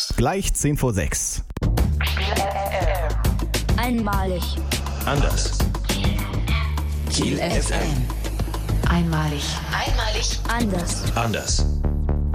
Gleich 10 vor 6. Einmalig. Anders. Kiel FM. Einmalig. Anders. Anders.